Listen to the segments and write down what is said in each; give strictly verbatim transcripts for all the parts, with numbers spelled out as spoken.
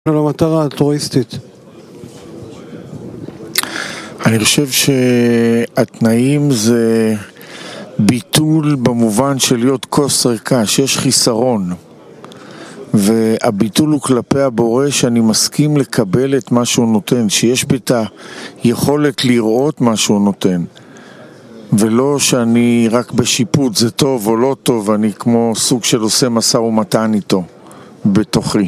למטרה אלטרואיסטית. אני חושב שהתנאים זה ביטול במובן של להיות כוס ריקה, שיש חיסרון, והביטול הוא כלפי הבורא שאני מסכים לקבל את מה שהוא נותן, שיש בי את היכולת לראות מה שהוא נותן, ולא שאני רק בשיפוט זה טוב או לא טוב, אני כמו סוג של עושה משא ומתן איתו בתוכי.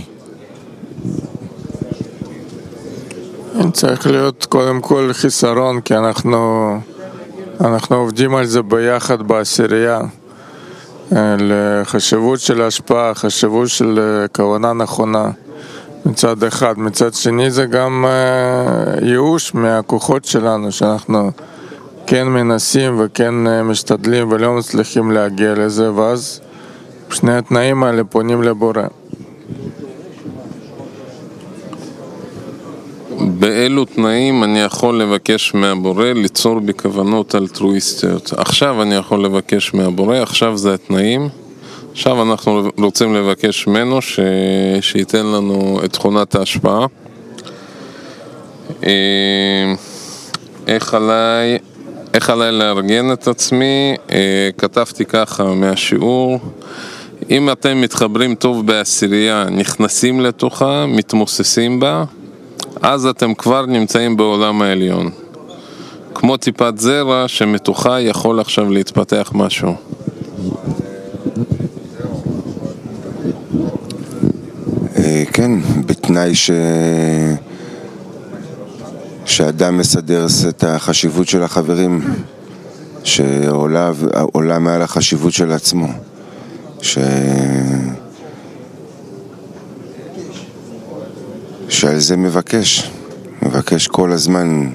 צריך להיות קודם כל חיסרון, כי אנחנו אנחנו עובדים על זה ביחד בעשירייה, לחשיבות של השפעה, חשיבות של כוונה נכונה מצד אחד. מצד שני זה גם ייאוש מהכוחות שלנו, שאנחנו כן מנסים וכן משתדלים ולא מצליחים להגיע לזה, ואז שני התנאים האלה פונים לבורא. באילו תנאים אני יכול לבקש מהבורא ליצור בכוונות אלטרואיסטיות? עכשיו אני יכול לבקש מהבורא, עכשיו זה התנאים. עכשיו אנחנו רוצים לבקש ממנו ש... שייתן לנו את תכונת ההשפעה. איך עליי, איך עליי לארגן את עצמי? כתבתי ככה מהשיעור: אם אתם מתחברים טוב בעשירייה, נכנסים לתוכה, מתמוססים בה, אז אתם כבר נמצאים בעולם העליון. כמו טיפת זרע שמתוכה יכול עכשיו להתפתח משהו. כן, בתנאי ש... שאדם מסדר את החשיבות של החברים, שעולה עולה מעל החשיבות של עצמו. ש... שעל זה מבקש, מבקש כל הזמן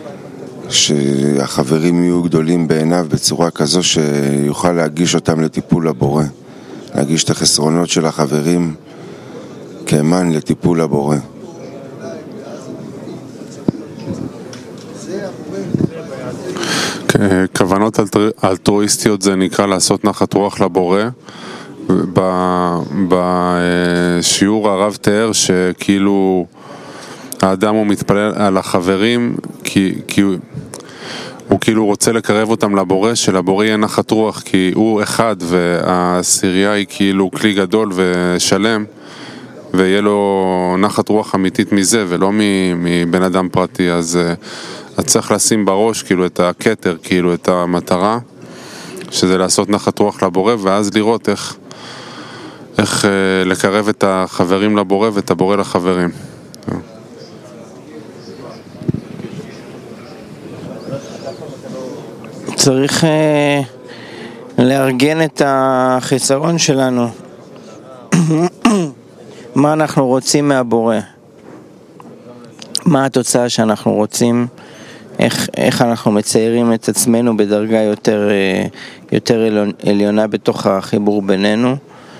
שהחברים יהיו גדולים בעיניו בצורה כזו שיוכל להגיש אותם לטיפול הבורא, להגיש את החסרונות של החברים כאמן לטיפול הבורא. כוונות אלטרואיסטיות זה נקרא לעשות נחת רוח לבורא. בשיעור הרב תיאר שכאילו האדם הוא מתפלל על החברים כי, כי הוא, הוא כאילו רוצה לקרב אותם לבורא, שלבורא יהיה נחת רוח, כי הוא אחד והעשירייה היא כאילו כלי גדול ושלם, ויהיה לו נחת רוח אמיתית מזה ולא מבן אדם פרטי. אז את צריך לשים בראש כאילו את הכתר, כאילו את המטרה, שזה לעשות נחת רוח לבורא, ואז לראות איך איך לקרב את החברים לבורא ואת הבורא לחברים. צריך לארגן את החיסרון שלנו. מה אנחנו רוצים מהבורא? מה התוצאה שאנחנו רוצים? איך, איך אנחנו מציירים את עצמנו בדרגה יותר, יותר עליונה בתוך החיבור בינינו?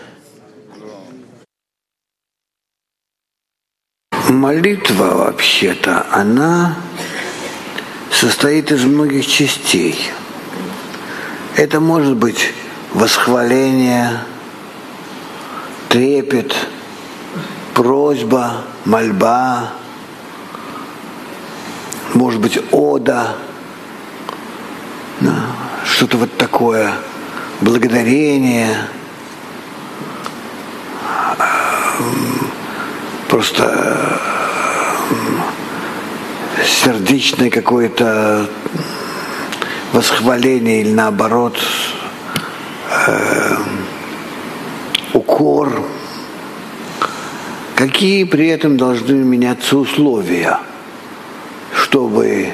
Молитва, вообще-то, она состоит из многих частей. Это может быть восхваление, трепет, просьба, мольба, может быть, ода, что-то вот такое, благодарение, просто сердечное какое-то восхваление или наоборот э, укор. Какие при этом должны меняться условия, чтобы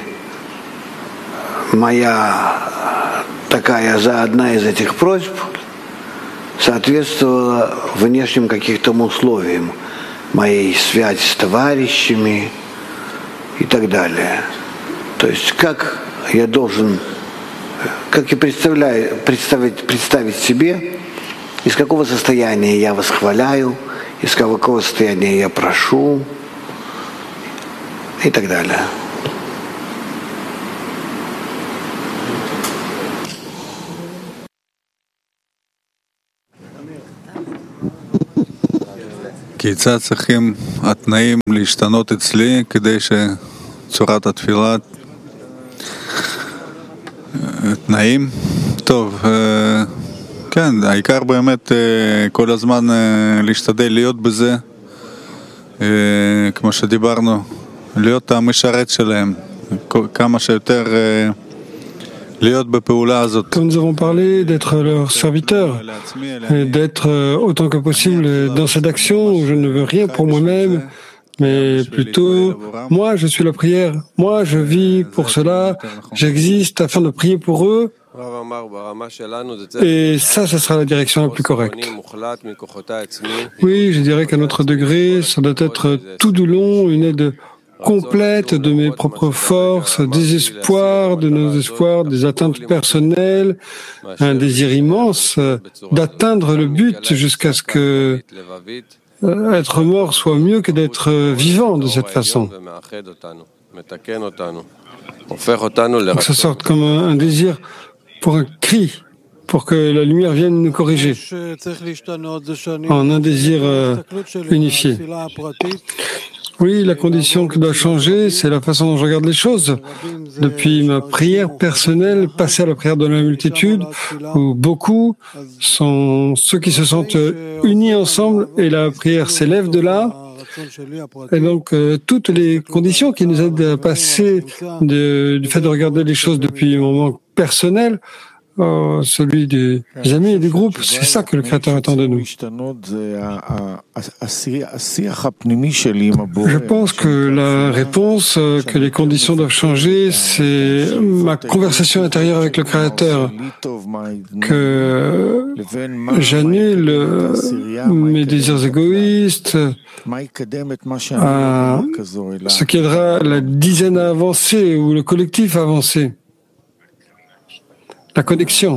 моя такая за одна из этих просьб соответствовала внешним каким-то условиям, моей связи с товарищами и так далее. То есть как я должен, как я представляю, представить, представить себе, из какого состояния я восхваляю, из какого состояния я прошу и так далее. כיצד צריכים התנאים להשתנות אצלי כדי שצורת התפילה תנאים? טוב, כן, העיקר באמת כל הזמן להשתדל להיות בזה, כמו שדיברנו, להיות המשרת שלהם, כמה שיותר להיות בפעולה הזאת. Comme nous avons parlé, d'être leur serviteur, d'être autant que possible dans cette action où je ne veux rien pour moi-même, mais plutôt, moi je suis la prière, moi je vis pour cela, j'existe afin de prier pour eux, et ça, ce sera la direction la plus correcte. Oui, je dirais qu'à notre degré, ça doit être tout du long une aide complète de mes propres forces, des espoirs, de nos espoirs, des attentes personnelles, un désir immense d'atteindre le but jusqu'à ce que être mort soit mieux que d'être vivant de cette façon. Que ça sorte comme un désir pour un cri, pour que la lumière vienne nous corriger, en un désir euh, unifié. Oui, la condition qui doit changer, c'est la façon dont je regarde les choses. Depuis ma prière personnelle, passer à la prière de la multitude, où beaucoup sont ceux qui se sentent unis ensemble et la prière s'élève de là. Et donc, euh, toutes les conditions qui nous aident à passer de, du fait de regarder les choses depuis mon manque personnel, euh, celui des amis et des groupes, c'est ça que le Créateur attend de nous. Je pense que la réponse, que les conditions doivent changer, c'est ma conversation intérieure avec le Créateur, que j'annule mes désirs égoïstes, à ce qui aidera la dizaine à avancer ou le collectif à avancer. La connexion.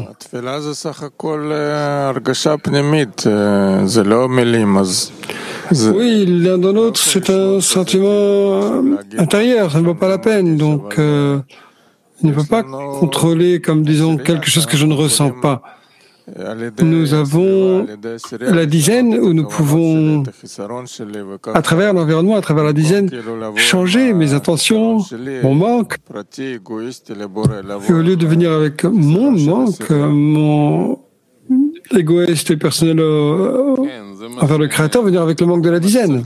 Oui, l'un dans l'autre, c'est un sentiment intérieur, ça ne vaut pas la peine, donc euh, il ne faut pas contrôler comme, disons, quelque chose que je ne ressens pas. Nous avons la dizaine où nous pouvons, à travers l'environnement, à travers la dizaine, changer mes intentions, mon manque. Et au lieu de venir avec mon manque, mon égoïste et personnel envers le Créateur, venir avec le manque de la dizaine.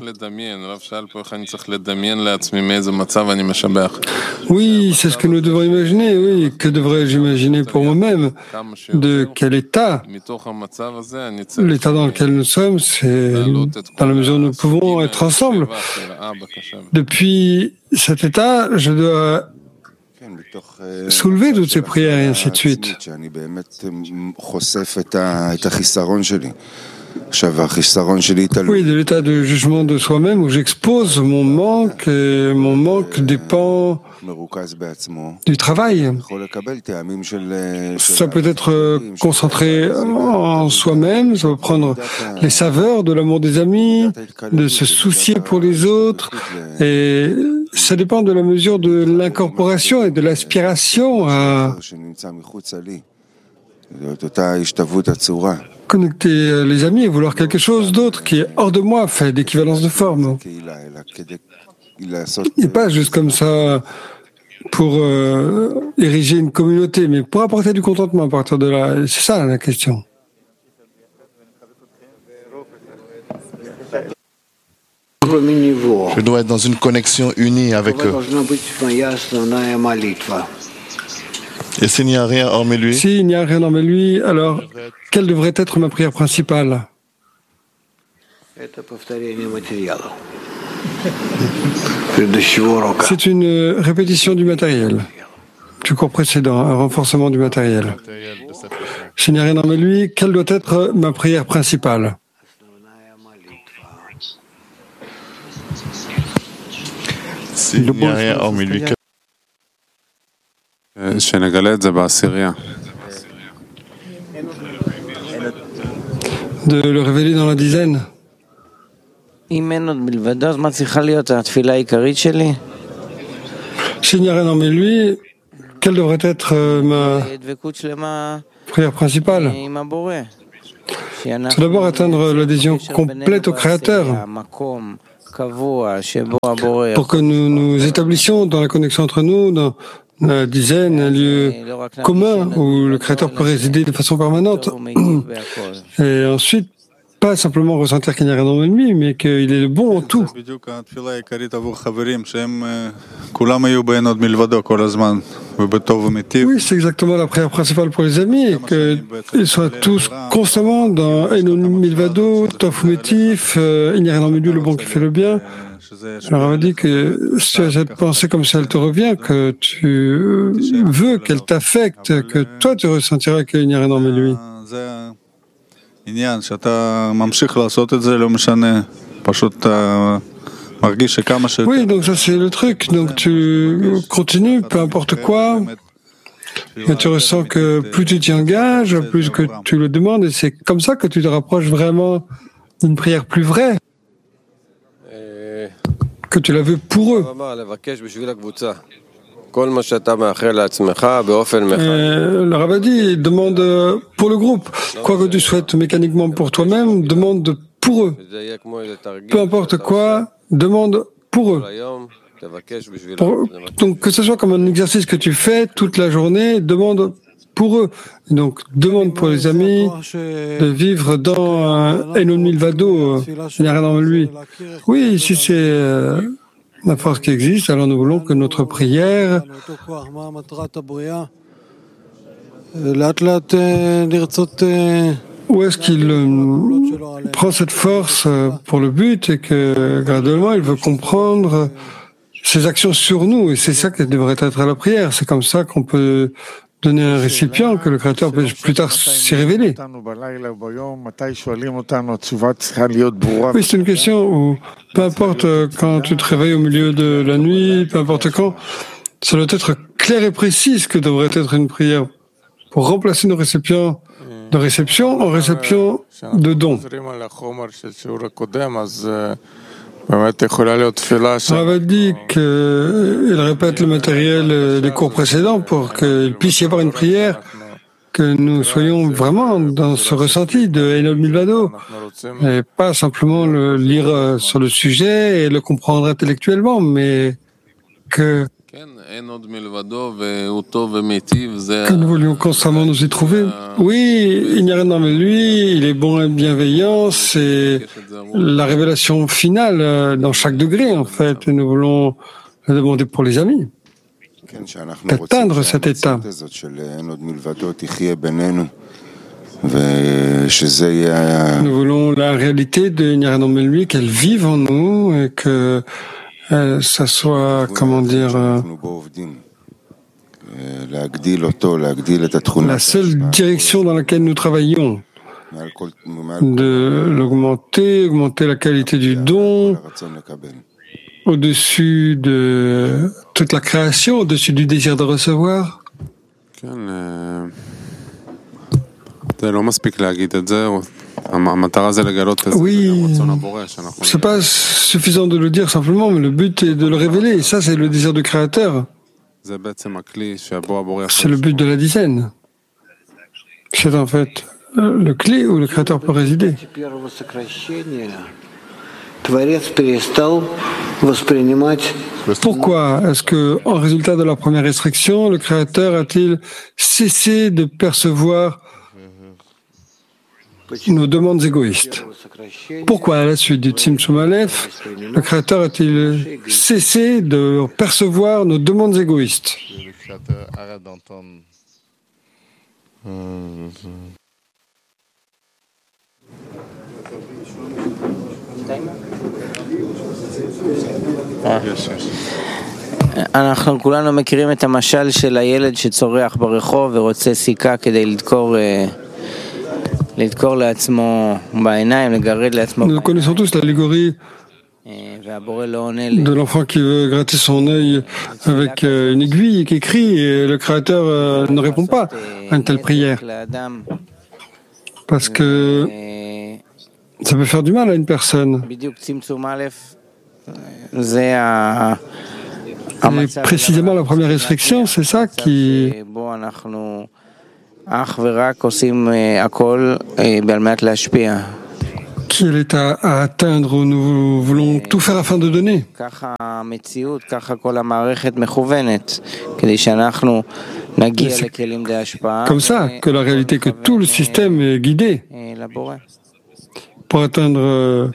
Oui, c'est ce que nous devons imaginer, oui. Que devrais-je imaginer pour moi-même? De quel état? L'état dans lequel nous sommes, c'est dans la mesure où nous pouvons être ensemble. Depuis cet état, je dois soulever toutes ces prières et ainsi de suite. Oui, de l'état de jugement de soi-même où j'expose mon manque, et mon manque dépend du travail. Ça peut être concentré en soi-même, ça peut prendre les saveurs de l'amour des amis, de se soucier pour les autres, et ça dépend de la mesure de l'incorporation et de l'aspiration à connecter les amis et vouloir quelque chose d'autre qui est hors de moi, fait d'équivalence de forme. Et pas juste comme ça pour euh, ériger une communauté, mais pour apporter du contentement à partir de là. C'est ça la question. Je dois être dans une connexion unie avec eux. Et s'il n'y a rien hormis lui? S'il n'y a rien hormis lui, alors quelle devrait être ma prière principale? C'est une répétition du matériel, du cours précédent, un renforcement du matériel. S'il n'y a rien hormis lui, quelle doit être ma prière principale? S'il n'y a rien hormis lui, de le révéler dans la dizaine. S'il n'y a rien hormis lui, quelle devrait être ma prière principale? Tout d'abord, atteindre l'adhésion complète au Créateur, pour que nous nous établissions dans la connexion entre nous, dans la dizaine, un lieu commun où le Créateur peut résider de façon permanente. Et ensuite, pas simplement ressentir qu'il n'y a rien dans lui, mais qu'il est le bon en tout. Oui, c'est exactement la prière principale pour les amis, qu'ils soient tous constamment dans Enon Milvado, Tov Umetiv, il n'y a rien dans le milieu, le bon qui fait le bien. Alors on m'a dit que si tu as cette pensée comme ça, elle te revient, que tu veux qu'elle t'affecte, que toi tu ressentiras qu'il n'y a rien dans lui. Oui, donc ça c'est le truc. Donc tu continues, peu importe quoi, et tu ressens que plus tu t'y engages, plus que tu le demandes, et c'est comme ça que tu te rapproches vraiment d'une prière plus vraie, que tu la veux pour eux. Euh, le Rav a dit, demande pour le groupe. Quoi que tu souhaites mécaniquement pour toi-même, demande pour eux. Peu importe quoi, demande pour eux. Pour, donc que ce soit comme un exercice que tu fais toute la journée, demande pour eux. Donc demande pour les amis de vivre dans un Enon Milvado, il n'y a rien dans lui. Oui, si c'est euh, la force qui existe, alors nous voulons que notre prière où est-ce qu'il euh, prend cette force pour le but et que graduellement il veut comprendre ses actions sur nous, et c'est ça qui devrait être la prière. C'est comme ça qu'on peut donner un récipient que le Créateur peut plus tard s'y révéler. Oui, c'est une question où, peu importe quand tu te réveilles au milieu de la nuit, peu importe quand, ça doit être clair et précis ce que devrait être une prière pour remplacer nos récipients de réception en réception de dons. On avait dit qu'il répète le matériel des cours précédents pour qu'il puisse y avoir une prière, que nous soyons vraiment dans ce ressenti de Enon Milvado, et pas simplement le lire sur le sujet et le comprendre intellectuellement, mais que que nous voulions constamment nous y trouver. Oui, il n'y a rien dans lui, il est bon et bienveillant, c'est la révélation finale dans chaque degré, en fait, et nous voulons le demander pour les amis, d'atteindre cet état. Nous voulons la réalité de il n'y a rien dans lui, qu'elle vive en nous, et que Euh, ça soit, comment dire, euh, la seule direction dans laquelle nous travaillons, de l'augmenter, augmenter la qualité du don, au-dessus de toute la création, au-dessus du désir de recevoir. Oui, c'est pas suffisant de le dire simplement, mais le but est de le révéler. Et ça, c'est le désir du Créateur. C'est le but de la dizaine. C'est en fait le clé où le Créateur peut résider. Pourquoi est-ce que, en résultat de la première restriction, le Créateur a-t-il cessé de percevoir nos demandes égoïstes? Pourquoi, à la suite du Tzimtzum Aleph, le Créateur a-t-il cessé de percevoir nos demandes égoïstes? אנחנו כולנו מכירים את המשל של הילד שצורח ברחוב ורוצה סיכה כדי לדקור לדקור לעצמו בעיניים, לגרד לעצמו בעיניים. Nous connaissons tous l'allégorie de l'enfant qui veut gratter son œil avec une aiguille et qui crie, et le Créateur ne répond pas à une telle prière. Parce que ça peut faire du mal à une personne. Et précisément la première restriction, c'est ça qui אך ורק עושים הכל על מנת להשפיע. Qui est l'état à atteindre, nous voulons tout faire afin de donner. ככה המציאות, ככה כל המערכת מכוונת, כדי שאנחנו נגיע לכלים די השפעה. Comme ça, que la réalité, que tout le système est guidé pour atteindre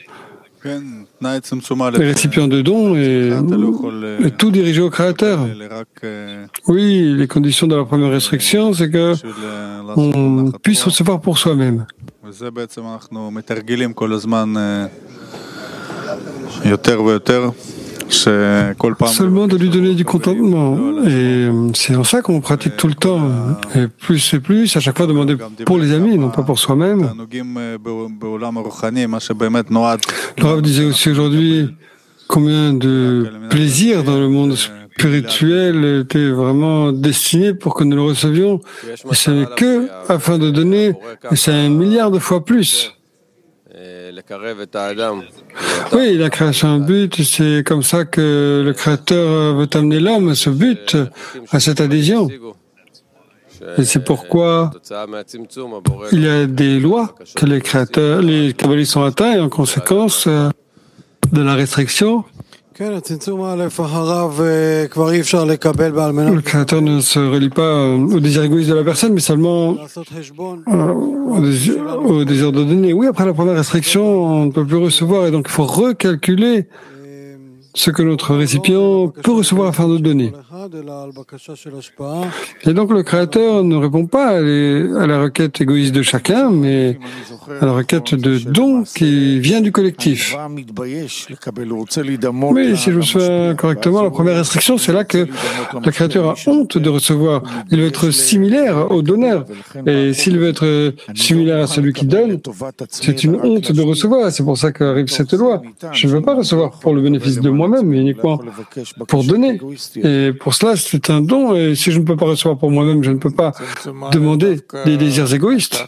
les récipients de dons et, et tout diriger au Créateur. Oui, les conditions de la première restriction, c'est que on puisse recevoir pour soi-même. Seulement de lui donner du contentement. Et c'est en ça qu'on pratique tout le temps. Et plus et plus, à chaque fois demander pour les amis, non pas pour soi-même. Le Rav disait aussi aujourd'hui combien de plaisir dans le monde spirituel était vraiment destiné pour que nous le recevions. Et ce n'est que afin de donner, et c'est un milliard de fois plus. Oui, la création a un but, c'est comme ça que le Créateur veut amener l'homme à ce but, à cette adhésion. Et c'est pourquoi il y a des lois que les créateurs, les kabbalistes ont atteints, et en conséquence de la restriction, le Créateur ne se relie pas au désir égoïste de la personne, mais seulement au désir, au désir de donner. Oui, après la première restriction, on ne peut plus recevoir, et donc il faut recalculer ce que notre récipient peut recevoir afin de donner. Et donc le Créateur ne répond pas à, les, à la requête égoïste de chacun, mais à la requête de don qui vient du collectif. Mais si je me souviens correctement, la première restriction, c'est là que le Créateur a honte de recevoir. Il veut être similaire au donneur. Et s'il veut être similaire à celui qui donne, c'est une honte de recevoir. C'est pour ça qu'arrive cette loi. Je ne veux pas recevoir pour le bénéfice de moi-même, mais uniquement pour donner. Et pour cela, c'est un don, et si je ne peux pas recevoir pour moi-même, je ne peux pas demander des désirs égoïstes.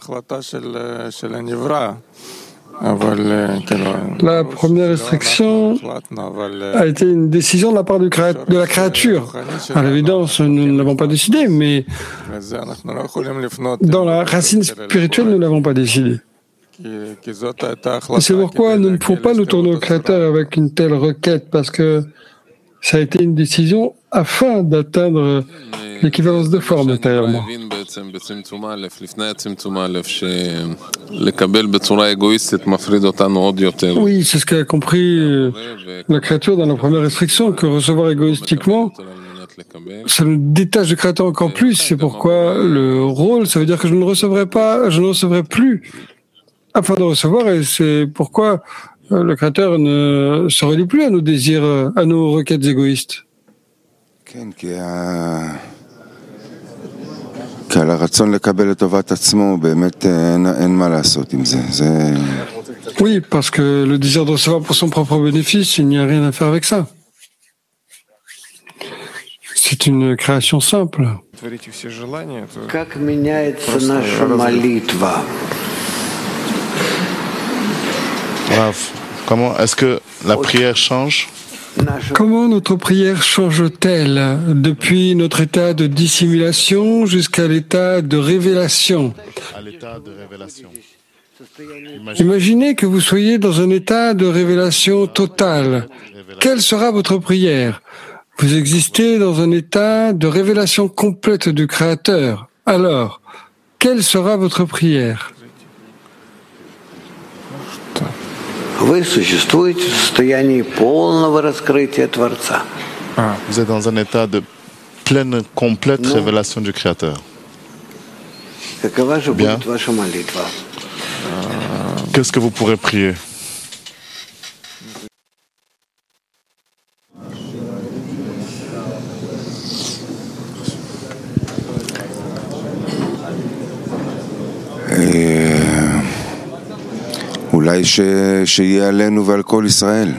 La première restriction a été une décision de la part du créa... de la créature. À l'évidence, nous ne l'avons pas décidé, mais dans la racine spirituelle, nous ne l'avons pas décidé. C'est pourquoi nous ne pouvons pas nous tourner au Créateur avec une telle requête, parce que ça a été une décision afin d'atteindre l'équivalence de forme intérieurement. Oui, c'est ce qu'a compris la créature dans la première restriction, que recevoir égoïstiquement, ça nous détache du Créateur encore plus. C'est pourquoi le rôle, ça veut dire que je ne recevrai pas, je ne recevrai plus afin de recevoir, et c'est pourquoi le Créateur ne se relie plus à nos désirs, à nos requêtes égoïstes. Oui, parce que le désir de recevoir pour son propre bénéfice, il n'y a rien à faire avec ça. C'est une création simple. Как меняется наша молитва? Rav, comment est-ce que la prière change? Comment notre prière change-t-elle depuis notre état de dissimulation jusqu'à l'état de révélation? À l'état de révélation. Imaginez que vous soyez dans un état de révélation totale. Quelle sera votre prière? Vous existez dans un état de révélation complète du Créateur. Alors, quelle sera votre prière? Вы существуете в состоянии полного раскрытия Творца. Vous êtes dans un état de pleine, complète révélation du Créateur. Какова же будет ваша молитва? Qu'est-ce que vous pourrez prier? אולי שיהיה עלינו ועל כל ישראל,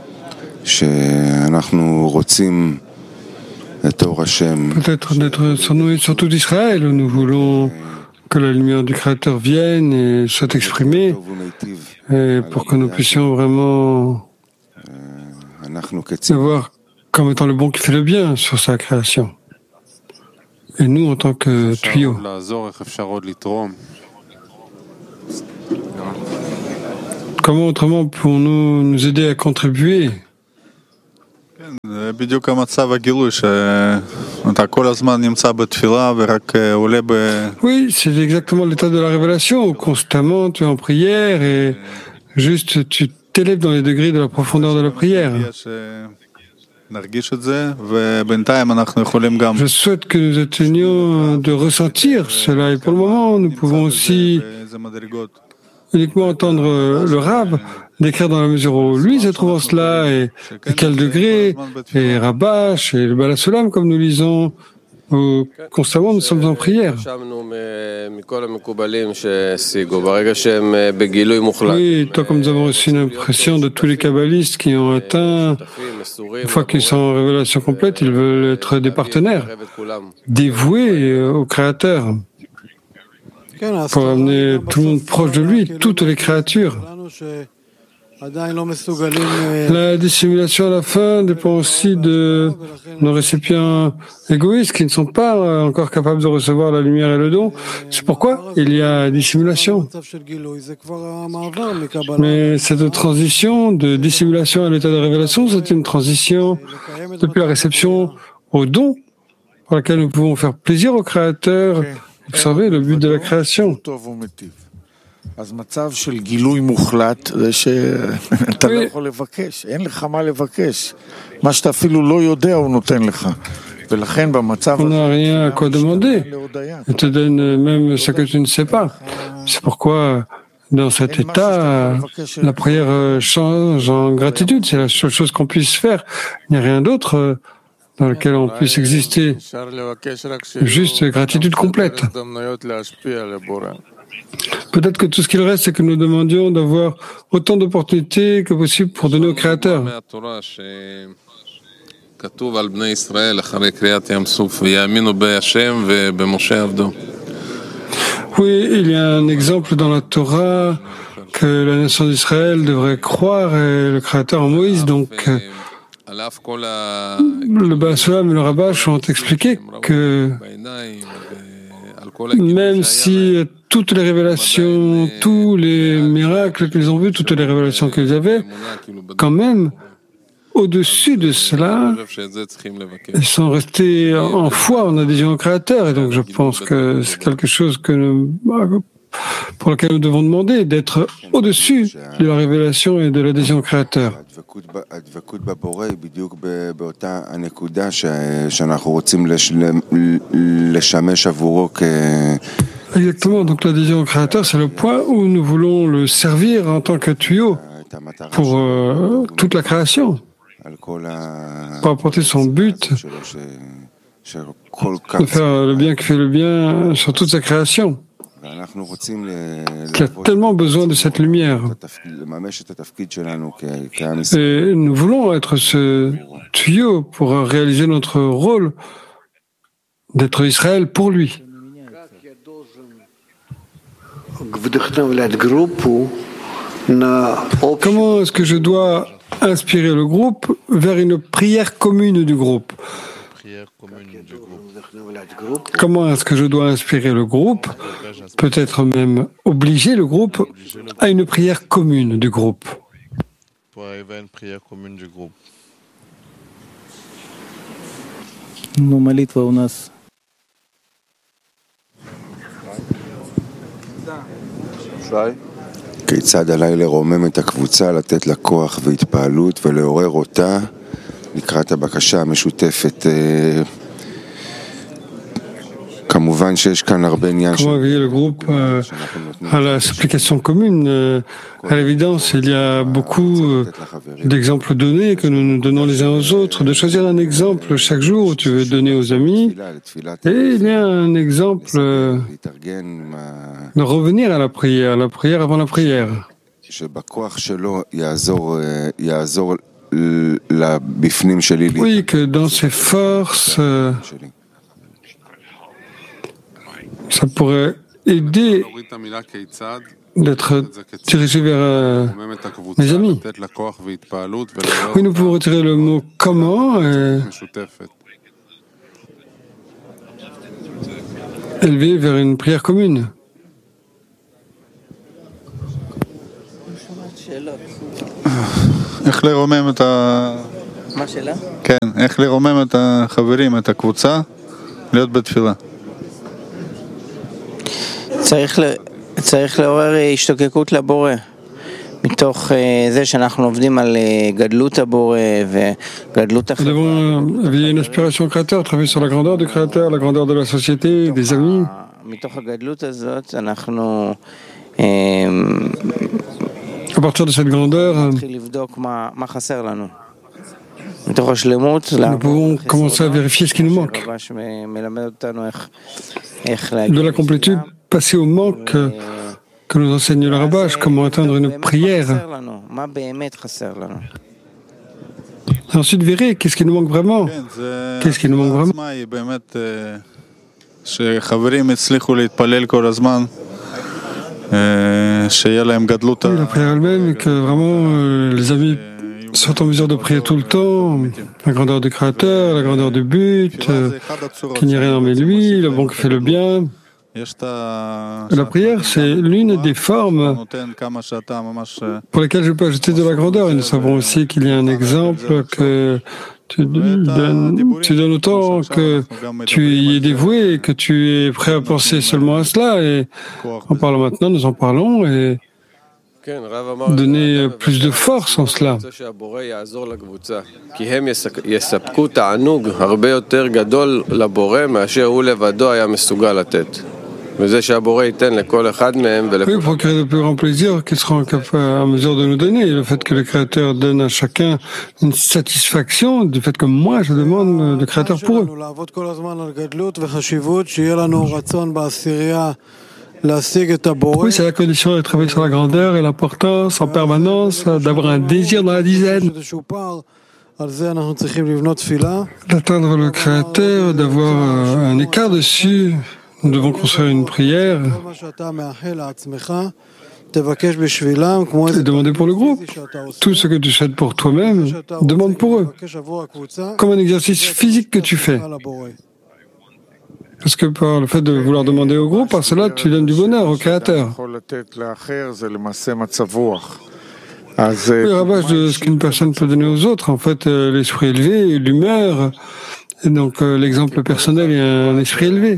שאנחנו רוצים את אור השם. Peut-être d'être sur nous et sur tout Israël, nous voulons que la lumière du Créateur vienne et soit exprimée, et pour que nous puissions vraiment le voir comme étant le bon qui fait le bien sur sa création. et nous en tant que tuyaux. Comment autrement pouvons-nous nous aider à contribuer? בדיוק המצב הגילוי שאתה כל הזמן נמצא בתפילה ורק עולה ב... Oui, c'est exactement l'état de la révélation. Constamment, tu es en prière et juste tu t'élèves dans les degrés de la profondeur de la prière. Je souhaite que nous atteignions de ressentir cela et pour le moment, nous pouvons aussi uniquement entendre le Rav décrire dans la mesure où lui se trouve en cela et, et quel degré, et Rabash et le Balasulam comme nous lisons, où constamment nous sommes en prière. Oui, toi comme nous avons reçu une impression de tous les kabbalistes qui ont atteint, une fois qu'ils sont en révélation complète, ils veulent être des partenaires, dévoués au Créateur, pour amener tout le monde proche de lui, toutes les créatures. La dissimulation à la fin dépend aussi de nos récipients égoïstes qui ne sont pas encore capables de recevoir la lumière et le don. C'est pourquoi il y a dissimulation. Mais cette transition de dissimulation à l'état de révélation, c'est une transition depuis la réception au don, pour laquelle nous pouvons faire plaisir au Créateur, observer le but de la création. אז מצב של גילוי מוחלט זה שאתה לא יכול לבקש, אין לך מה לבקש. מה שאתה אפילו לא יודע הוא נותן לך. ולכן במצב הזה... On n'a rien à quoi demander. Il te donne même ce que tu ne sais pas. C'est pourquoi dans cet état, la prière change en gratitude. C'est la seule chose qu'on puisse faire. Il n'y a rien d'autre dans lequel on puisse exister. Juste gratitude complète. Peut-être que tout ce qu'il reste, c'est que nous demandions d'avoir autant d'opportunités que possible pour donner au Créateur. Oui, il y a un exemple dans la Torah que la nation d'Israël devrait croire et le Créateur en Moïse. Donc, le Balasulam et le Rabash ont expliqué que même si toutes les révélations, tous les miracles qu'ils ont vus, toutes les révélations qu'ils avaient, quand même, au-dessus de cela, ils sont restés en foi, en adhésion au Créateur. Et donc je pense que c'est quelque chose que nous, pour lequel nous devons demander, d'être au-dessus de la révélation et de l'adhésion au Créateur. Exactement, donc l'adhésion au Créateur, c'est le point où nous voulons le servir en tant que tuyau pour euh, toute la création, pour apporter son but, de faire le bien qui fait le bien sur toute sa création, qui a tellement besoin de cette lumière. Et nous voulons être ce tuyau pour réaliser notre rôle d'être Israël pour lui. Comment est-ce que je dois inspirer le groupe vers une prière commune du groupe? Comment est-ce que je dois inspirer le groupe, peut-être même obliger le groupe à une prière commune du groupe? Pour arriver à une prière commune du groupe. Ну, молитва у нас. כיצד עליי לרומם את הקבוצה, לתת לה כוח והתפעלות ולעורר אותה לקראת הבקשה המשותפת. כמובן שיש כאן הרבה עניין Comment éveiller le groupe euh, à la supplication commune? euh, À l'évidence, il y a beaucoup euh, d'exemples donnés que nous nous donnons les uns aux autres, de choisir un exemple chaque jour où tu veux donner aux amis. Et il y a un exemple euh, de revenir à la prière, la prière avant la prière. Oui, que dans ses forces, euh, ça pourrait aider d'être dirigé vers euh, mes amis. Oui, nous pouvons retirer le mot « comment » et élevé vers une prière commune. איך לרומם את ה... מה שאלה? כן, איך לרומם את החברים, את הקבוצה, להיות בתפילה. צריך, צריך לעורר השתוקקות לבורא, מתוך זה שאנחנו עובדים על גדלות הבורא וגדלות החברה. Nous devons éveiller une aspiration créateur, travailler sur la grandeur du créateur, la grandeur de la société, des amis. מתוך הגדלות הזאת אנחנו À partir de cette grandeur, נתחיל לבדוק מה, מה חסר לנו. מתוך השלמות, nous pouvons commencer à vérifier ce qui nous manque. מלמד אותנו איך, איך De להגיע la complétude, passer au manque que nous enseigne le Rabbach, comment atteindre une prière. מה באמת חסר לנו. Et ensuite, verrez qu'est-ce qui nous manque vraiment. Qu'est-ce qui nous manque vraiment. באמת שחברים הצליחו להתפלל כל הזמן. שיהיה להם גדלות. Oui, la prière elle-même, et que vraiment euh, les amis sont en mesure de prier tout le temps, la grandeur du Créateur, la grandeur du but, euh, qu'il n'y a rien mais lui, le bon qui fait le bien. La prière, c'est l'une des formes pour lesquelles je peux ajouter de la grandeur. Et nous savons aussi qu'il y a un exemple que tu donnes, tu donnes autant que tu y es dévoué et que tu es prêt à penser seulement à cela. Et en parlant maintenant, nous en parlons et donner plus de force en cela. Oui, procurer de plus grand plaisir qu'il sera en mesure de nous donner. Le fait que le Créateur donne à chacun une satisfaction du fait que moi je demande le Créateur pour eux. Oui, c'est la condition de travailler sur la grandeur et l'importance en permanence, d'avoir un désir dans la dizaine, d'atteindre le Créateur, d'avoir un écart dessus. Nous devons construire une prière et demander pour le groupe. Tout ce que tu souhaites pour toi-même, demande pour eux. Comme un exercice physique que tu fais. Parce que par le fait de vouloir demander au groupe, par cela, tu donnes du bonheur au Créateur. Le ravage de ce qu'une personne peut donner aux autres, en fait, l'esprit élevé, l'humeur. Et donc euh, l'exemple personnel est un esprit élevé.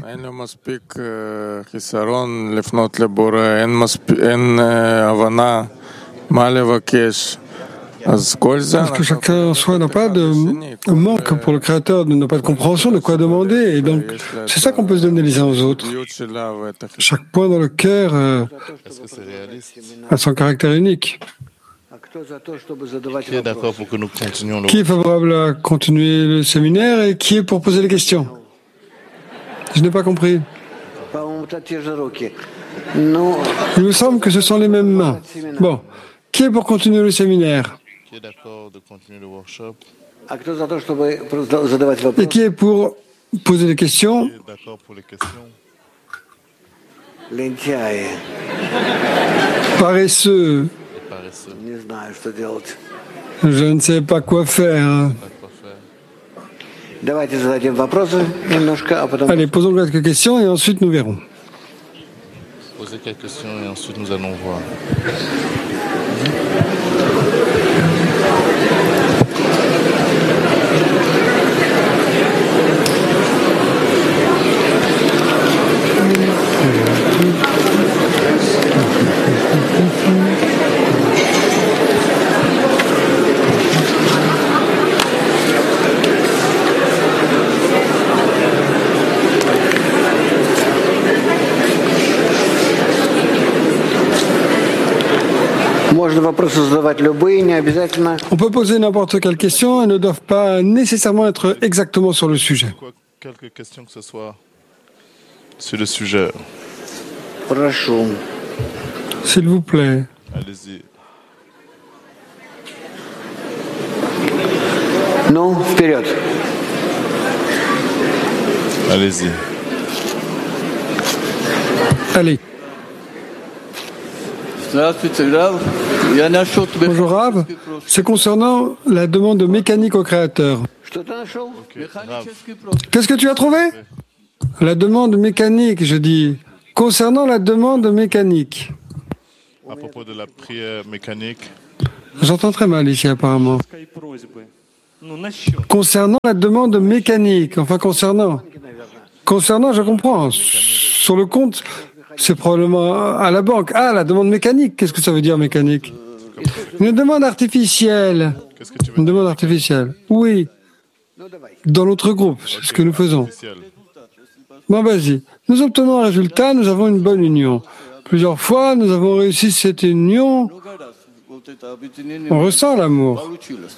Parce que chacun en soi n'a pas de manque pour le Créateur, n'a pas de compréhension de quoi demander. Et donc c'est ça qu'on peut se donner les uns aux autres. Chaque point dans le cœur euh, a son caractère unique. Qui est d'accord pour que nous continuions le... Qui est favorable à continuer le séminaire et qui est pour poser les questions? Je n'ai pas compris. Il me semble que ce sont les mêmes mains. Bon, qui est pour continuer le séminaire? Qui est d'accord de continuer le workshop? Et qui est pour poser des questions? Qui est d'accord pour les questions? Paresseux. Je ne sais pas quoi faire. Allez, posons quelques questions et ensuite nous verrons. Posez quelques questions et ensuite nous allons voir. On peut poser n'importe quelle question et ne doivent pas nécessairement être exactement sur le sujet. Quelques questions que ce soit sur le sujet. S'il vous plaît. Allez-y. Non, вперед. Allez-y. Allez. Bonjour Rav, c'est concernant la demande mécanique au Créateur. Okay. Qu'est-ce que tu as trouvé? La demande mécanique, je dis. Concernant la demande mécanique. À propos de la prière mécanique. J'entends très mal ici apparemment. Concernant la demande mécanique, enfin concernant. Concernant, je comprends. Sur le compte, c'est probablement à la banque. Ah, la demande mécanique, qu'est-ce que ça veut dire mécanique? Une demande artificielle. Une demande artificielle. Oui. Dans notre groupe, c'est ce que nous faisons. Bon, vas-y. Nous obtenons un résultat, nous avons une bonne union. Plusieurs fois, nous avons réussi cette union. On ressent l'amour.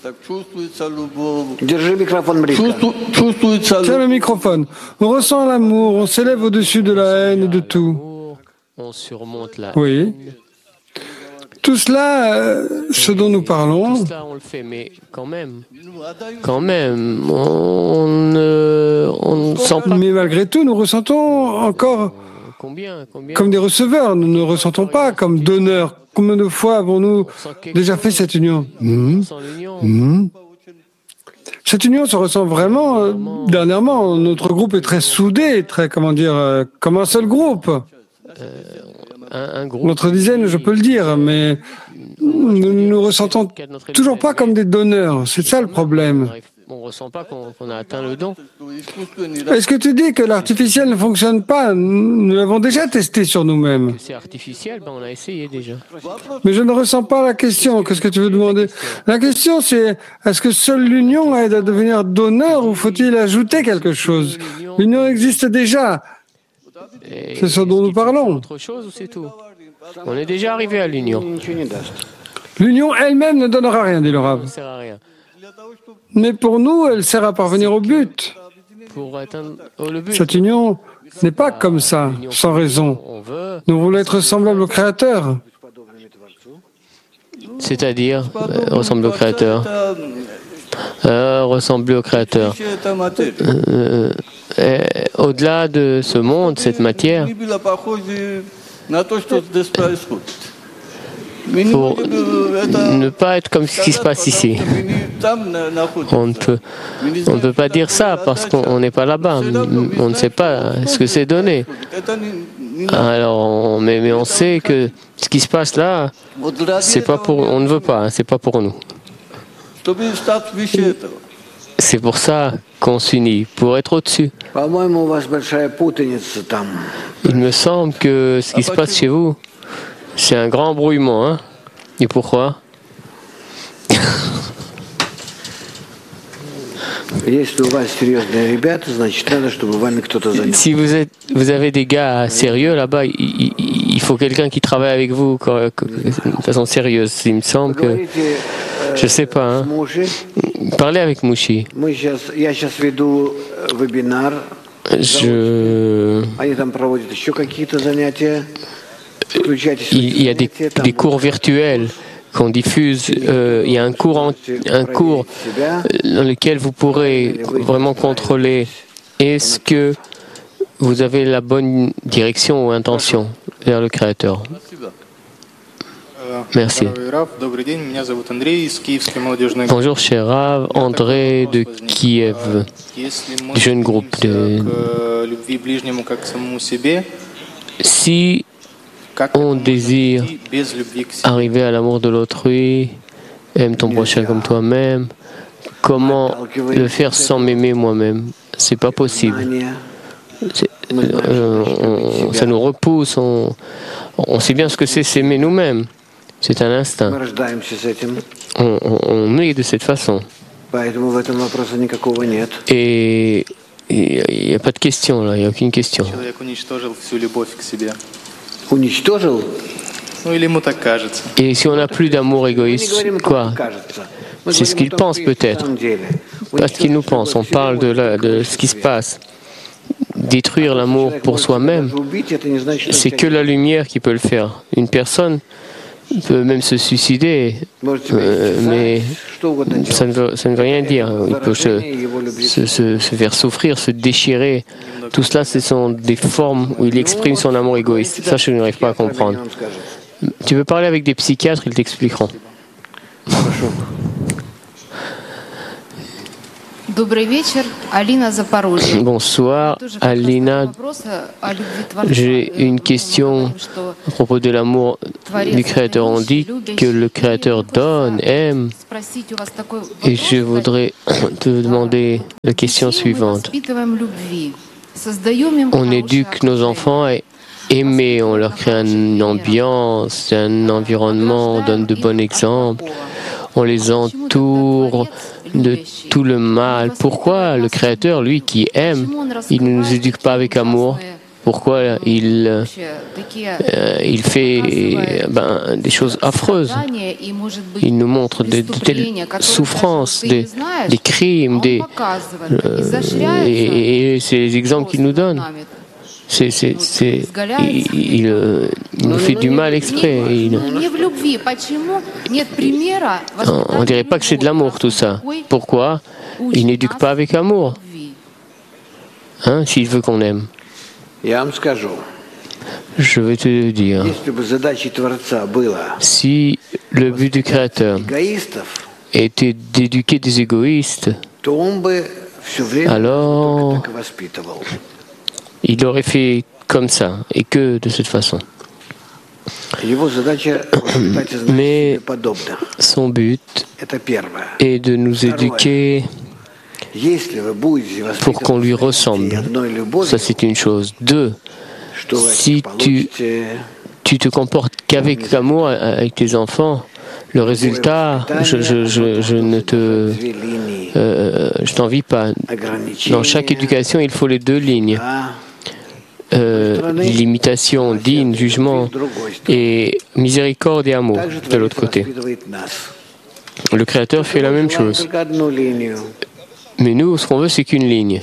Tiens le microphone. On ressent l'amour, on s'élève au-dessus de la haine et de tout. On surmonte la Oui. haine. Tout cela, euh, ce dont nous parlons. Tout cela, on le fait, mais quand même, quand même, on ne on sent pas. Mais malgré tout, nous ressentons encore combien, combien comme des receveurs. Nous ne ressentons pas comme donneurs. Combien de fois avons-nous déjà fait cette union? Mmh. Mmh. Cette union se ressent vraiment. Euh, dernièrement, notre groupe est très soudé, très, comment dire, euh, comme un seul groupe. Euh, un, un groupe. Notre dizaine, je peux le dire, mais nous ne nous ressentons toujours pas comme des donneurs. C'est ça le problème. On ne ressent pas qu'on qu'on a atteint le don. Est-ce que tu dis que l'artificiel ne fonctionne pas? Nous l'avons déjà testé sur nous-mêmes. C'est artificiel, ben on a essayé déjà. Mais je ne ressens pas la question. Qu'est-ce que tu veux demander? La question, c'est est-ce que seule l'union aide à devenir donneur ou faut-il ajouter quelque chose? L'union existe déjà. C'est ce dont nous parlons. Autre chose ou c'est tout? On est déjà arrivé à l'union. L'union elle-même ne donnera rien, dit le Rav. Ça ne sert à rien. Mais pour nous, elle sert à parvenir au but. Pour atteindre oh, le but. Cette union n'est pas comme ça, sans raison. Nous voulons être semblables au Créateur. C'est-à-dire, euh, ressembler au Créateur. Euh, ressembler au Créateur. Euh, euh, au-delà de ce monde, cette matière, pour ne pas être comme ce qui se passe ici. On ne peut, on ne peut pas dire ça parce qu'on n'est pas là-bas. On ne sait pas ce que c'est donné. Alors, on, mais, mais on sait que ce qui se passe là, c'est pas pour, on ne veut pas, hein, c'est pas pour nous. C'est pour ça qu'on s'unit, pour être au-dessus. Il me semble que ce qui se passe chez vous, c'est un grand brouillement, hein? Et pourquoi? Si vous êtes, vous avez des gars sérieux là-bas, il, il, il faut quelqu'un qui travaille avec vous de façon sérieuse. Il me semble que, je sais pas, hein? Parlez avec Mouchi. Je... Il y a des, des cours virtuels qu'on diffuse. Euh, il y a un cours, en, un cours dans lequel vous pourrez vraiment contrôler est-ce que vous avez la bonne direction ou intention vers le Créateur. Merci. Bonjour, cher Rav, André de Kiev, du jeune groupe. De... Si on désire arriver à l'amour de l'autrui, aime ton prochain comme toi-même, comment le faire sans m'aimer moi-même? C'est pas possible. Euh, on, ça nous repousse, on, on sait bien ce que c'est s'aimer nous-mêmes. C'est un instinct. On, on, on est de cette façon. Et il n'y a pas de question là, il n'y a aucune question. Et si on n'a plus d'amour égoïste, quoi? C'est ce qu'il pense peut-être. Pas ce qu'il nous pense. On parle de, la, de ce qui se passe. Détruire l'amour pour soi-même, c'est que la lumière qui peut le faire. Une personne peut même se suicider, euh, mais ça ne, veut, ça ne veut rien dire. Il peut se, se, se, se faire souffrir, se déchirer. Tout cela, ce sont des formes où il exprime son amour égoïste. Ça, je n'arrive pas à comprendre. Tu veux parler avec des psychiatres, ils t'expliqueront. Bonsoir, Alina. J'ai une question à propos de l'amour du Créateur. On dit que le Créateur donne, aime. Et je voudrais te demander la question suivante. On éduque nos enfants à aimer, on leur crée une ambiance, un environnement, on donne de bons exemples. On les entoure de tout le mal. Pourquoi le Créateur, lui qui aime, il ne nous éduque pas avec amour? Pourquoi il, euh, il fait ben, des choses affreuses? Il nous montre de, de telles souffrances, des, des crimes, des, euh, et, et c'est les exemples qu'il nous donne. C'est, c'est, c'est, il, il, il nous fait du mal exprès. Il, on ne dirait pas que c'est de l'amour tout ça. Pourquoi? Il n'éduque pas avec amour. Hein, s'il veut qu'on aime. Je vais te le dire. Si le but du Créateur était d'éduquer des égoïstes, alors il aurait fait comme ça, et que de cette façon. Mais son but est de nous éduquer pour qu'on lui ressemble. Ça, c'est une chose. Deux, si tu, tu te comportes qu'avec amour avec tes enfants, le résultat, je, je, je, je ne te, euh, je t'envie pas. Dans chaque éducation, il faut les deux lignes. Euh, limitation, digne, jugement et miséricorde et amour de l'autre côté. Le Créateur fait la même chose. Mais nous, ce qu'on veut, c'est qu'une ligne.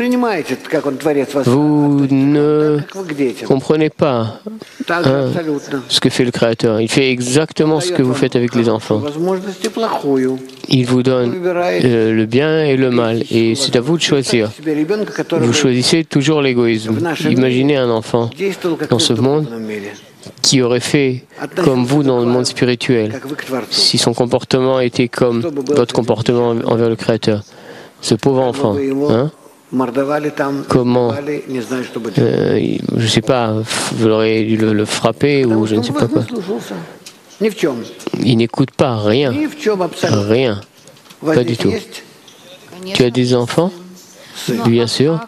Vous ne comprenez pas hein, ce que fait le Créateur. Il fait exactement ce que vous faites avec les enfants. Il vous donne euh, le bien et le mal. Et c'est à vous de choisir. Vous choisissez toujours l'égoïsme. Imaginez un enfant dans ce monde qui aurait fait comme vous dans le monde spirituel, si son comportement était comme votre comportement envers le Créateur. Ce pauvre enfant, hein? Comment, euh, je ne sais pas, vous auriez dû le, le frapper ou je ne sais pas quoi. Il n'écoute pas, rien, rien, pas du tout. Tu as des enfants? Bien sûr.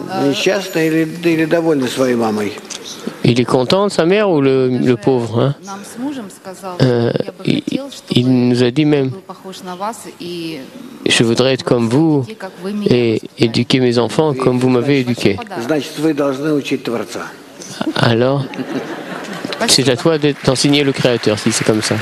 Il est content de sa mère ou le, le pauvre hein? euh, il, il nous a dit même, je voudrais être comme vous et éduquer mes enfants comme vous m'avez éduqué. Alors, c'est à toi d'enseigner le Créateur si c'est comme ça.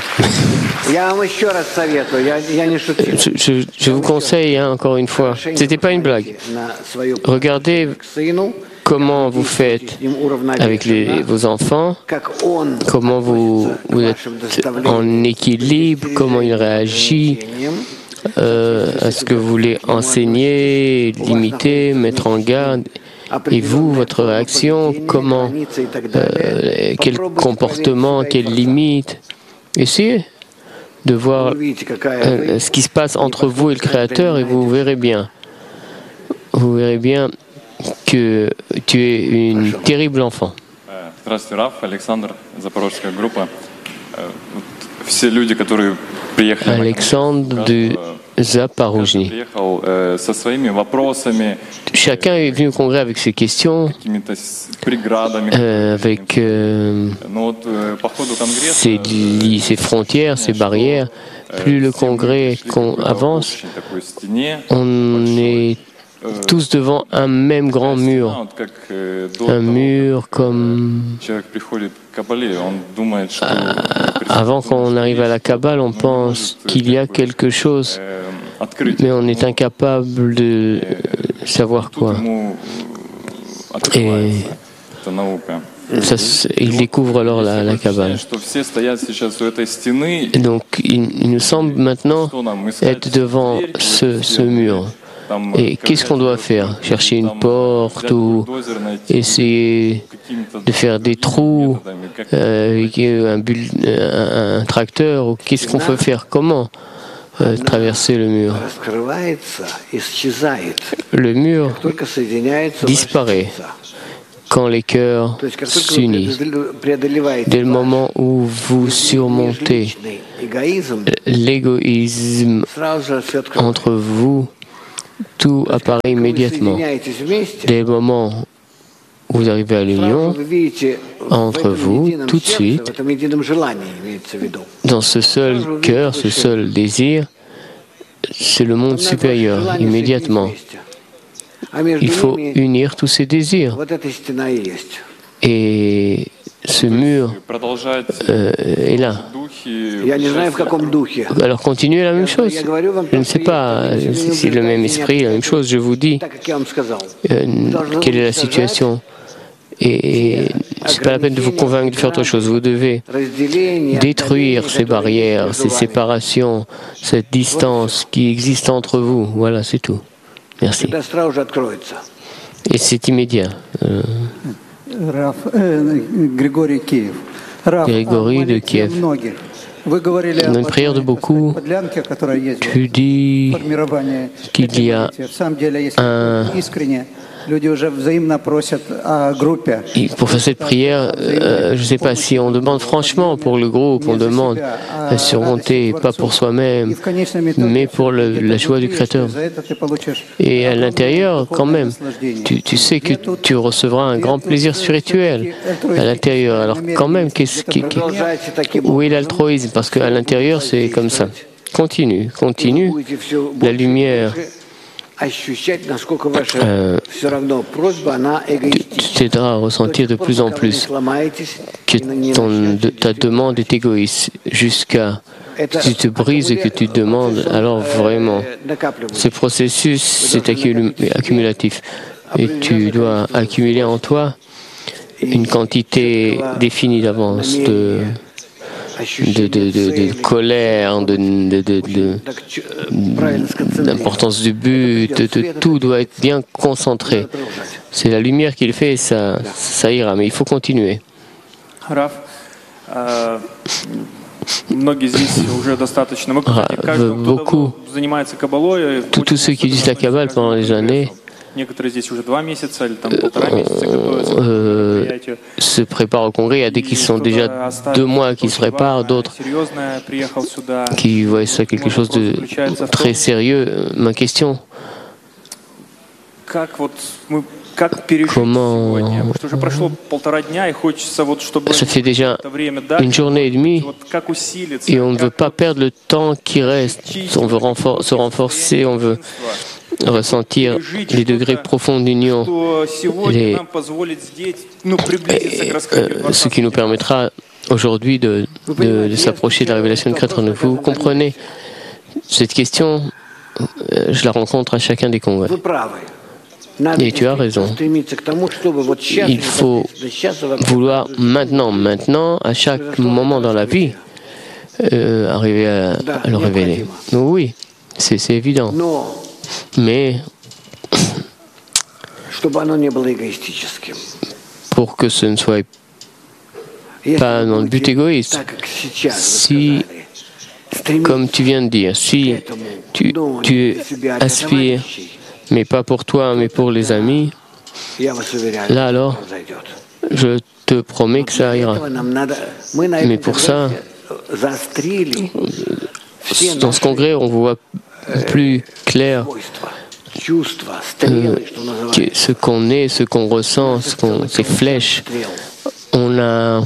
Je, je, je vous conseille hein, encore une fois, c'était pas une blague. Regardez comment vous faites avec les, vos enfants, comment vous, vous êtes en équilibre, comment il réagit euh, à ce que vous voulez enseigner, limiter, mettre en garde. Et vous, votre réaction, comment, euh, quel comportement, quelle limite. Essayez de voir euh, ce qui se passe entre vous et le Créateur et vous verrez bien. Vous verrez bien que tu es une terrible enfant. Здравствуйте, Раф, Александр, Запорожская группа. Все люди, которые приехали Alexandre de Zaporozhny. Chacun est venu au congrès avec ses questions, euh, avec euh, ses, ses frontières, ses barrières. Plus le congrès avance, on est tous devant un même grand mur. Un mur comme... Avant qu'on arrive à la Kabbale, on pense qu'il y a quelque chose, mais on est incapable de savoir quoi. Et ça, il découvre alors la, la Kabbale. Donc, il, il nous semble maintenant être devant ce, ce mur. Et qu'est-ce qu'on doit faire? Chercher une porte ou essayer de faire des trous euh, avec un, bulle, un, un tracteur ou qu'est-ce qu'on peut faire? Comment? euh, traverser le mur. Le mur disparaît quand les cœurs s'unissent. Dès le moment où vous surmontez l'égoïsme entre vous, tout apparaît immédiatement. Dès le moment où vous arrivez à l'union entre vous, tout de suite, dans ce seul cœur, ce seul désir, c'est le monde supérieur, immédiatement. Il faut unir tous ces désirs. Et ce mur euh, est là. Alors continuez la même chose. Je ne sais pas si c'est le même esprit, la même chose. Je vous dis euh, quelle est la situation. Et ce n'est pas la peine de vous convaincre de faire autre chose. Vous devez détruire ces barrières, ces séparations, cette distance qui existe entre vous. Voilà, c'est tout. Merci. Et c'est immédiat. Euh... Grégory de Kiev. Dans une prière de beaucoup, tu dis qu'il y a un... Et pour faire cette prière, euh, je ne sais pas si on demande franchement pour le groupe, on demande à surmonter, pas pour soi-même, mais pour le, la joie du Créateur. Et à l'intérieur, quand même, tu, tu sais que tu recevras un grand plaisir spirituel à l'intérieur. Alors quand même, qu'est-ce, qui, qui, où est l'altruisme? Parce qu'à l'intérieur, c'est comme ça. Continue, continue. La lumière... Euh, tu t'aideras à ressentir de plus en plus que ton, de, ta demande est égoïste jusqu'à ce que tu te brises et que tu demandes. Alors vraiment, ce processus c'est accumulatif et tu dois accumuler en toi une quantité définie d'avance de De, de, de, de colère, de, de, de, de, d'importance du but, de, de, tout doit être bien concentré. C'est la lumière qui le fait et ça, ça ira, mais il faut continuer. Rav, euh, beaucoup, tous, tous ceux qui disent la Kabbale pendant des années, Euh, se préparent au congrès. Il y a des qui sont déjà deux mois qui se préparent, d'autres qui voient ça quelque chose de très sérieux. Ma question, comment ça fait déjà une journée et demie et on ne veut pas perdre le temps qui reste, on veut renfor- se renforcer, on veut ressentir les degrés profonds d'union, les, euh, ce qui nous permettra aujourd'hui de, de, de s'approcher de la révélation de Créateur. Vous comprenez cette question, euh, je la rencontre à chacun des congrès. Et tu as raison. Il faut vouloir maintenant, maintenant, à chaque moment dans la vie, euh, arriver à, à le révéler. Oui, c'est, c'est évident. Mais pour que ce ne soit pas dans le but égoïste, si, comme tu viens de dire, si tu, tu aspires, mais pas pour toi, mais pour les amis, là alors, je te promets que ça ira. Mais pour ça, dans ce congrès, on voit plus clair euh, que ce qu'on est, ce qu'on ressent, ce qu'on, ces flèches. On a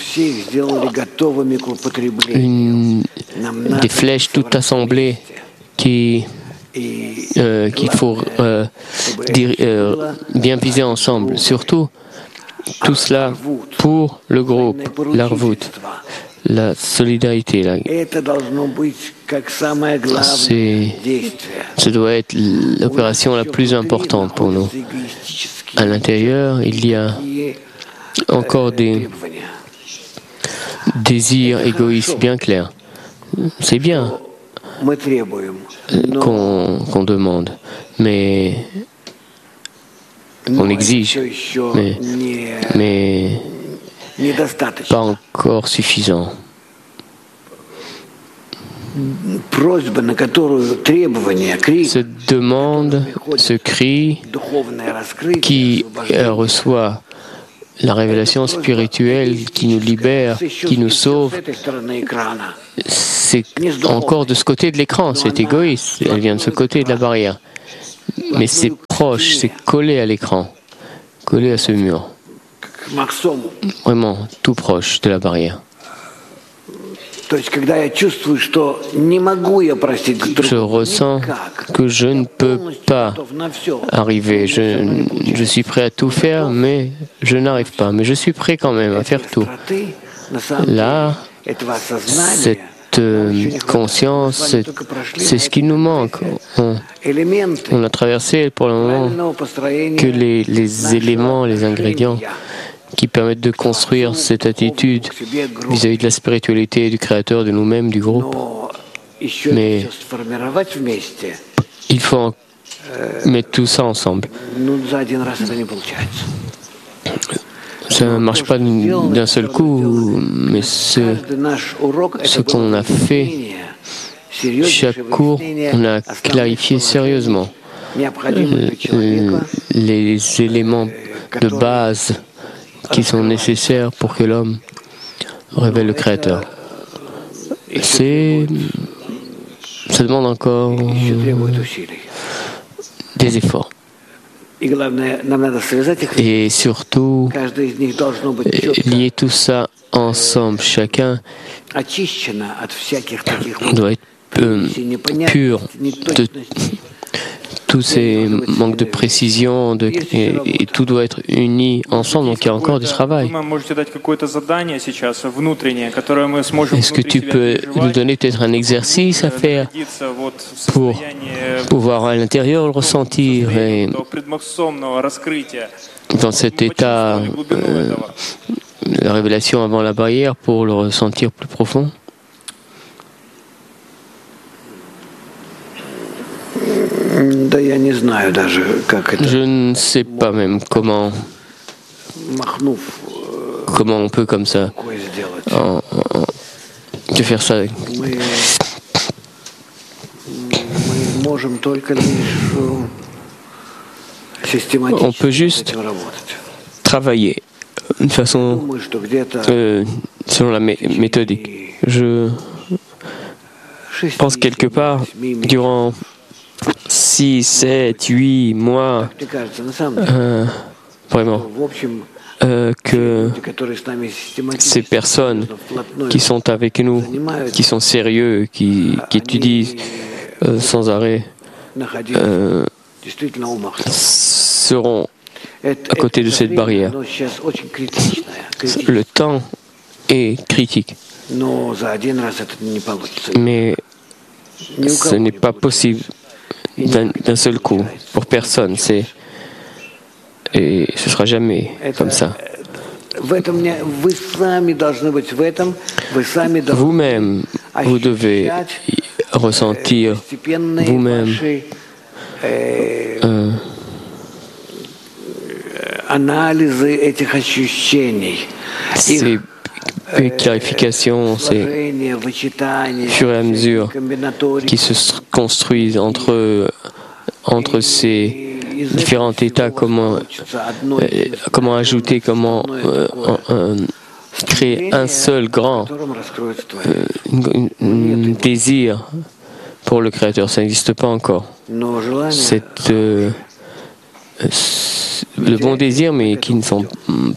une, des flèches toutes assemblées qui, euh, qu'il faut euh, dire, euh, bien viser ensemble. Surtout, tout cela pour le groupe, l'Arvut, la solidarité. La, c'est, ce doit être l'opération la plus importante pour nous. À l'intérieur, il y a encore des désirs égoïstes bien clairs. C'est bien qu'on, qu'on demande, mais on exige, mais, mais pas encore suffisant. Cette demande, ce cri qui reçoit la révélation spirituelle qui nous libère, qui nous sauve, c'est encore de ce côté de l'écran, c'est égoïste, elle vient de ce côté de la barrière. Mais c'est proche, c'est collé à l'écran, collé à ce mur. Vraiment, tout proche de la barrière. Je ressens que je ne peux pas arriver. Je, je suis prêt à tout faire, mais je n'arrive pas. Mais je suis prêt quand même à faire tout. Là, cette conscience, c'est ce qui nous manque. On, on a traversé pour le moment que les, les éléments, les ingrédients qui permettent de construire cette attitude vis-à-vis de la spiritualité du Créateur, de nous-mêmes, du groupe. Mais il faut mettre tout ça ensemble. Ça ne marche pas d'un seul coup, mais ce, ce qu'on a fait, chaque cours, on a clarifié sérieusement les éléments de base qui sont nécessaires pour que l'homme révèle le Créateur. C'est, ça demande encore des efforts. Et surtout, lier tout ça ensemble, chacun doit être euh, pur de tous ces manques de précision de, et, et tout doit être uni ensemble, donc il y a encore du travail. Est-ce que tu peux nous donner peut-être un exercice à faire pour pouvoir à l'intérieur le ressentir et dans cet état, euh, la révélation avant la barrière pour le ressentir plus profond? Je ne sais pas même comment, comment on peut comme ça en, en, de faire ça. On peut juste travailler d'une façon euh, selon la mé méthodique. Je pense quelque part durant six, sept, huit mois, euh, vraiment, euh, que ces personnes qui sont avec nous, qui sont sérieux, qui, qui étudient euh, sans arrêt, euh, seront à côté de cette barrière. Le temps est critique, mais ce n'est pas possible d'un seul coup, pour personne, c'est et ce sera jamais comme ça. Vous-même, vous devez ressentir vous-même euh, ces clarifications, ces fur et à mesure qui se construisent entre, entre ces différents états, comment, euh, comment ajouter, comment euh, euh, créer un seul grand euh, un désir pour le Créateur. Ça n'existe pas encore. Cette, euh, le bon désir, mais qui ne sont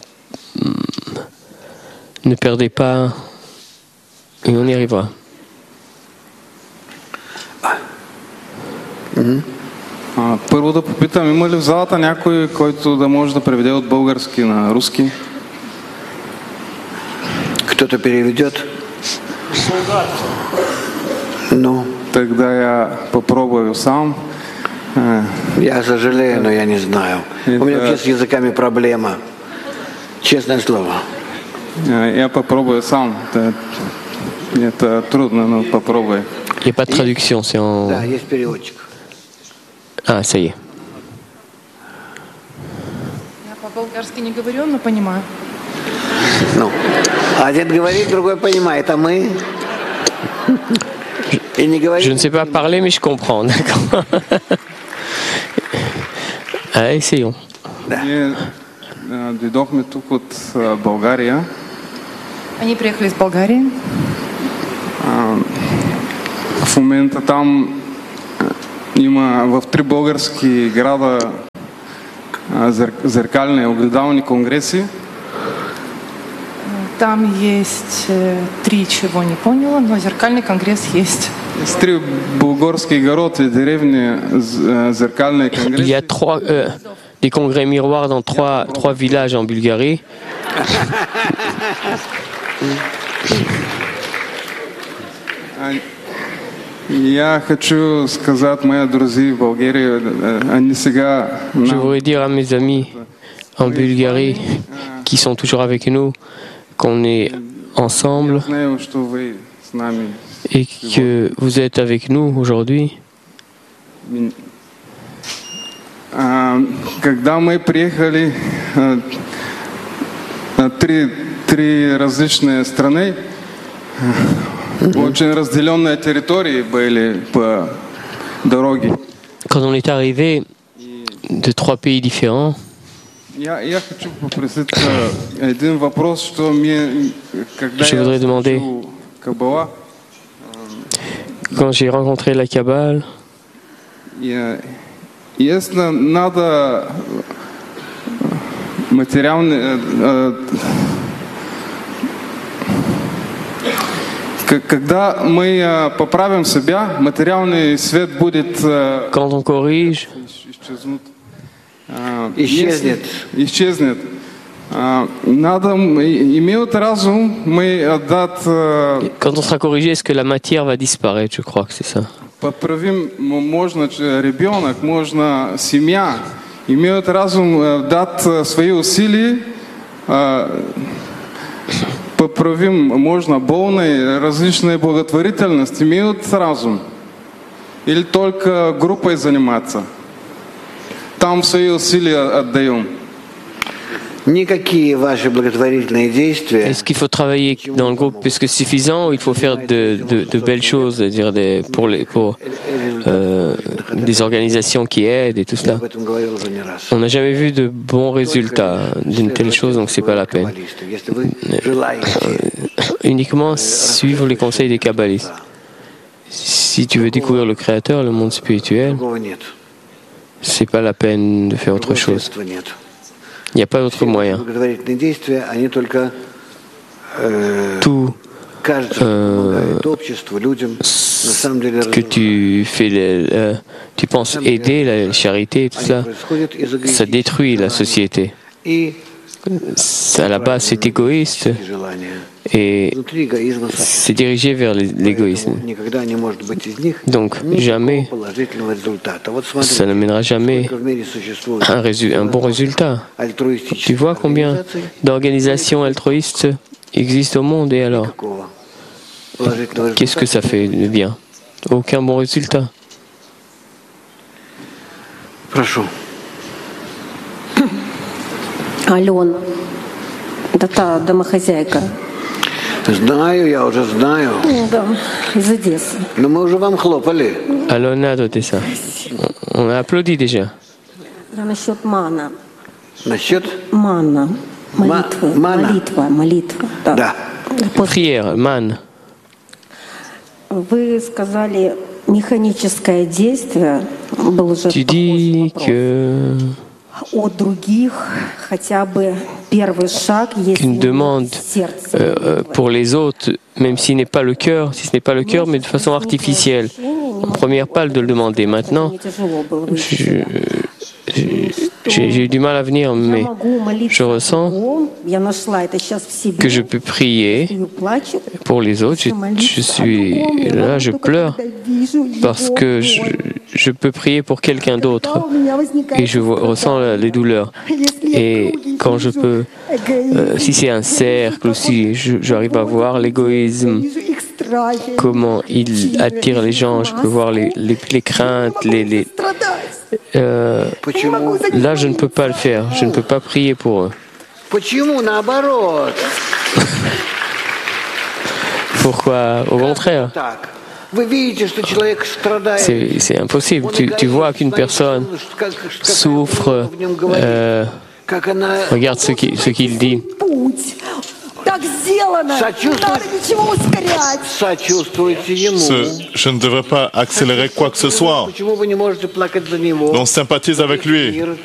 ne perdez pas et on y arrivera. Първо да попитам, има ли в залата някой, който да може да преведе от български на руски? Кто-то переведет? Ну. Тогда я попробую сам. Я сожалею, но я не знаю. У меня вообще с языками проблема. Честное слово. Я попробую сам. Это, это трудно, но попробуй. Il n'y a pas de traduction, c'est en... Да, есть переводчик. Ah, ça y est. Я по-болгарски не говорю, но понимаю. Ну, один говорит, другой понимает, а мы... Je ne sais pas parler, mais je comprends, d'accord. Allez, essayons. Дойдохме тук от България. Они приехали из Болгарии. В момента там има в три български града зеркальни огледални конгреси. Там есть три, чего не поняла, но зеркальный конгресс есть. Из три bulgorskih город и деревни зеркальные конгрессы. Il y a trois, euh, des congrès miroirs dans trois, trois villages en Bulgarie. Я хочу сказать, мои друзья в Болгарии, они сега... Je voudrais dire à mes amis en Bulgarie qui sont toujours avec nous qu'on est ensemble et que vous êtes avec nous aujourd'hui. Когда мы приехали на три, три различные страны, очень разделенные территории были по дороге. Quand on est arrivé de trois pays différents, Я, я хочу попросить один вопрос, что мне, когда je voudrais я demander, слушаю Каббала, quand j'ai rencontré la Kabbale, я, если надо материальный, э, э, когда мы поправим себя, материальный свет будет э, quand on corrige, исчезнут. Исчезнет. Исчезнет. Надо, имеют разум, мы отдать... Quand on sera corrigé, est-ce que la matière va disparaître? Je crois que c'est ça. Поправим, можно ребенок, можно семья. Имеют разум дать свои усилия. Поправим, можно полные различные благотворительности. Имеют разум. Или только группой заниматься. Там свои усилия отдаем. Никакие ваши благотворительные действия. Est-ce qu'il faut travailler dans le groupe parce que c'est suffisant ou il faut faire de, de, de belles choses, dire des, pour, les, pour euh, des organisations qui aident et tout cela? On n'a jamais vu de bons résultats d'une telle chose, donc c'est pas la peine. Uniquement suivre les conseils des kabbalistes. Si tu veux découvrir le Créateur, le monde spirituel, c'est pas la peine de faire autre chose. Il n'y a pas d'autre moyen. Tout euh, que tu fais, les, euh, tu penses aider la charité, tout ça, ça détruit la société. À la base, c'est égoïste et c'est dirigé vers l'égoïsme. Donc, jamais, ça n'amènera jamais un, résu- un bon résultat. Tu vois combien d'organisations altruistes existent au monde et alors, qu'est-ce que ça fait de bien? Aucun bon résultat. Алена, это та домохозяйка. Знаю, я уже знаю. Да, из Одессы. Но мы уже вам хлопали. Alona d'Odessa. On a applaudi déjà. Да, насчет мана. Насчет? Мана. Молитвы. Мана. Молитва, молитва. Да. Да. Prière, man. Вы сказали, механическое действие было уже Tu dis que от других хотя бы первый шаг, если qu'une demande euh, pour les autres, même s'il n'est pas le cœur, si ce n'est pas le cœur, mais de façon artificielle. En première pas de le demander. Maintenant, je, j'ai, j'ai eu du mal à venir, mais je ressens que je peux prier pour les autres. Je, je suis là, je pleure parce que je, je peux prier pour quelqu'un d'autre et je vois, ressens les douleurs. Et quand je peux, euh, si c'est un cercle aussi, je, j'arrive à voir l'égoïsme, comment il attire les gens, je peux voir les, les, les craintes, les... les euh, là, je ne peux pas le faire, je ne peux pas prier pour eux. Pourquoi? Au contraire. C'est, c'est impossible. Tu, tu vois qu'une personne souffre, euh, regarde ce qu'il, ce qu'il dit. Ce- je ne devrais pas accélérer quoi que ce soit. Donc sympathise avec lui.